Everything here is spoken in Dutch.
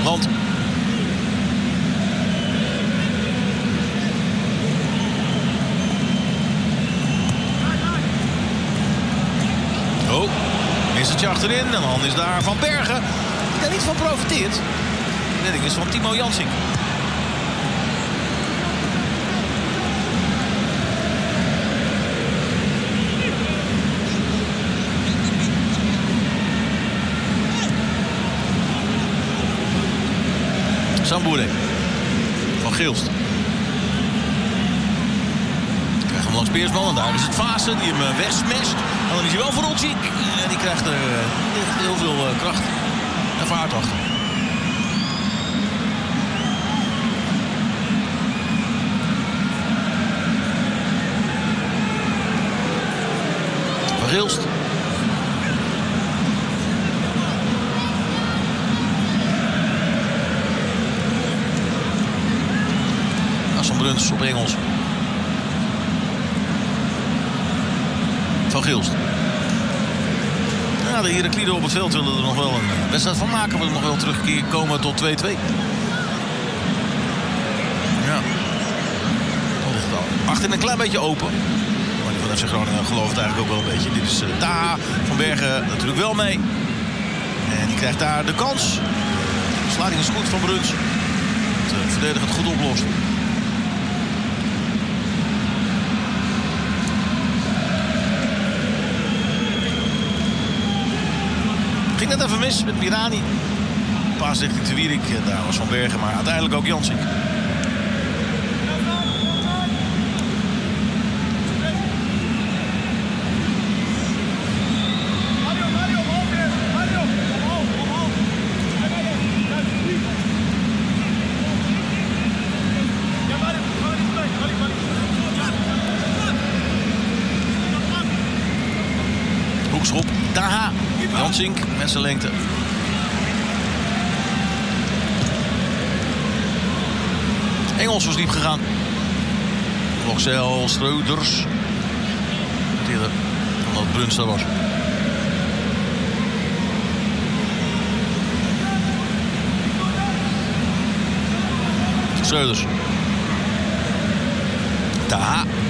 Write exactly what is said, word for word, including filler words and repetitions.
Land. Oh, missertje achterin. En dan is daar Van Bergen. Die daar niet van profiteert. De redding is van Timo Jansink. Samboeré van Geelst. Krijgt hem langs Peersman en daar is het Vaassen die hem wegsmest. En dan is hij wel voor Olczyk. En die krijgt er uh, heel veel uh, kracht en vaart achter. Van Geelst. Bruns op Engels. Van Geelst. Ja, de Herakliden op het veld willen er nog wel een wedstrijd van maken. We willen nog wel terugkomen tot twee-twee. Ja. Dan ligt het al. Achterin een klein beetje open. Maar die van F C Groningen gelooft het eigenlijk ook wel een beetje. Dit is uh, Taha. Van Bergen natuurlijk wel mee. En die krijgt daar de kans. De sliding is goed van Bruns. Het uh, verdedigend goed oplost. Ging net even mis met Mirani. Paas richting de Wierik. Daar was Van Bergen, maar uiteindelijk ook Jansink. Hoekschop, Taha. Jansink met zijn lengte. Engels was diep gegaan. Loxel, Streuders. Eerder dan dat Bruns daar was. Streuders. Taha.